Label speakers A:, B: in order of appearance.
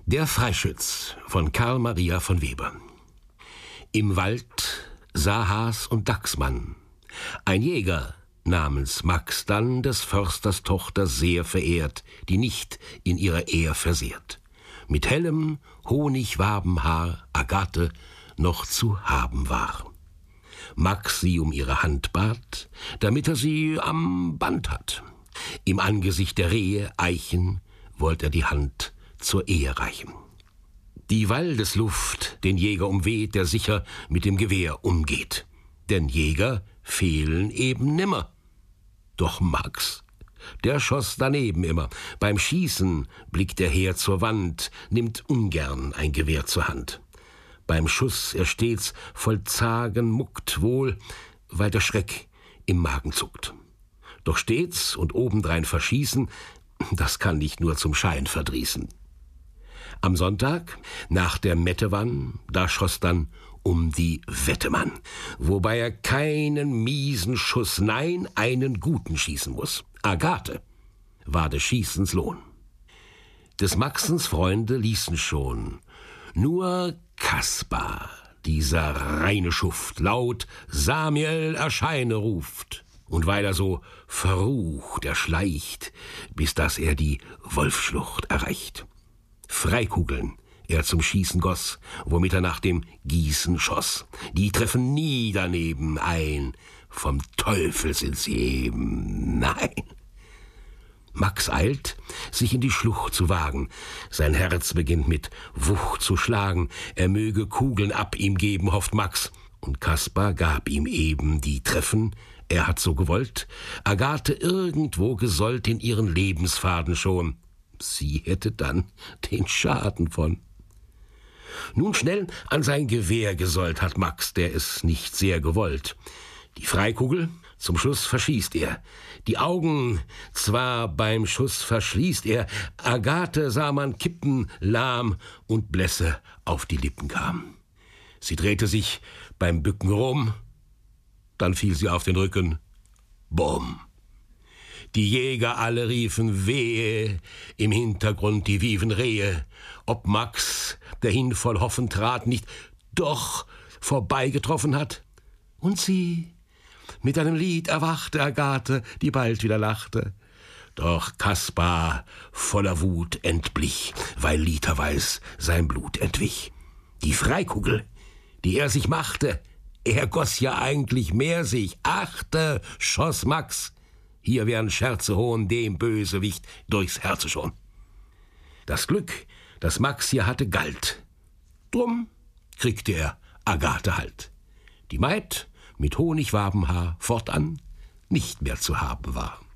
A: Der Freischütz von Karl Maria von Weber. Im Wald sah Has und Dachsmann ein Jäger namens Max dann des Försters Tochter sehr verehrt, die nicht in ihrer Ehr versehrt. Mit hellem Honigwabenhaar Agathe noch zu haben war. Max sie um ihre Hand bat, damit er sie am Band hat. Im Angesicht der Rehe Eichen wollt er die Hand zur Ehe reichen. Die Waldesluft den Jäger umweht, der sicher mit dem Gewehr umgeht. Denn Jäger fehlen eben nimmer. Doch Max, der schoss daneben immer. Beim Schießen blickt er her zur Wand, nimmt ungern ein Gewehr zur Hand. Beim Schuss er stets voll Zagen muckt wohl, weil der Schreck im Magen zuckt. Doch stets und obendrein verschießen, das kann nicht nur zum Schein verdrießen. Am Sonntag, nach der Mettewann, da schoss dann um die Wettemann, wobei er keinen miesen Schuss, nein, einen guten schießen muss. Agathe war des Schießens Lohn. Des Maxens Freunde ließen schon, nur Kaspar, dieser reine Schuft, laut Samiel erscheine ruft. Und weil er so verrucht erschleicht, bis dass er die Wolfschlucht erreicht. Freikugeln er zum Schießen goss, womit er nach dem Gießen schoss. Die treffen nie daneben ein, vom Teufel sind sie eben, nein. Max eilt, sich in die Schlucht zu wagen. Sein Herz beginnt mit Wucht zu schlagen. Er möge Kugeln ab ihm geben, hofft Max. Und Kaspar gab ihm eben die Treffen, er hat so gewollt, Agathe irgendwo gesollt in ihren Lebensfaden schon. Sie hätte dann den Schaden von. Nun schnell an sein Gewehr gesollt hat Max, der es nicht sehr gewollt. Die Freikugel zum Schluss verschießt er. Die Augen zwar beim Schuss verschließt er, Agathe sah man kippen, lahm und Blässe auf die Lippen kam. Sie drehte sich beim Bücken rum, dann fiel sie auf den Rücken. Bumm! Die Jäger alle riefen Wehe, im Hintergrund die wiefen Rehe. Ob Max, der hin voll Hoffen trat, nicht doch vorbeigetroffen hat? Und sie mit einem Lied erwachte Agathe, die bald wieder lachte. Doch Kaspar voller Wut entblich, weil literweis sein Blut entwich. Die Freikugel, die er sich machte, er goss ja eigentlich mehr sich, achte, schoss Max. Hier wären Scherze hohn dem Bösewicht durchs Herze schon. Das Glück, das Max hier hatte, galt. Drum kriegte er Agathe halt. Die Maid mit Honigwabenhaar fortan nicht mehr zu haben war.